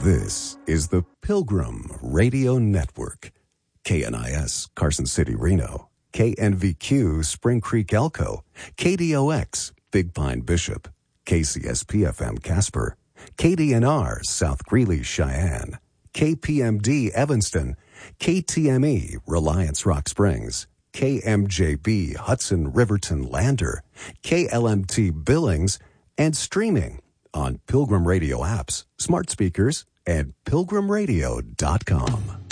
This is the Pilgrim Radio Network. KNIS, Carson City, Reno. KNVQ, Spring Creek, Elko. KDOX, Big Pine, Bishop. KCSP-FM, Casper. KDNR, South Greeley, Cheyenne. KPMD, Evanston. KTME, Reliance, Rock Springs. KMJB, Hudson, Riverton, Lander. KLMT, Billings. And streaming on Pilgrim Radio apps, smart speakers, and pilgrimradio.com.